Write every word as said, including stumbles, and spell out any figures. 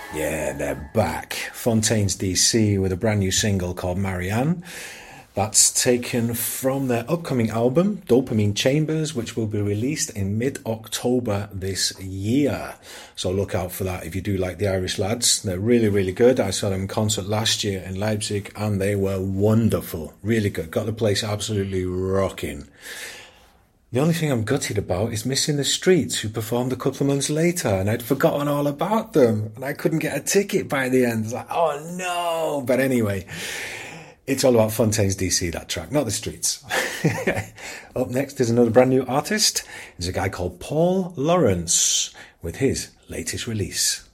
Yeah, they're back. Fontaines D C with a brand new single called Marianne. That's taken from their upcoming album, Dopamine Chambers, which will be released in mid-October this year. So look out for that if you do like the Irish lads. They're really, really good. I saw them in concert last year in Leipzig and they were wonderful. Really good. Got the place absolutely rocking. The only thing I'm gutted about is Missing the Streets, who performed a couple of months later, and I'd forgotten all about them, and I couldn't get a ticket by the end. It's like, oh no! But anyway, it's all about Fontaines D C, that track, not the Streets. Up next is another brand new artist. It's a guy called Paul Lawrence with his latest release.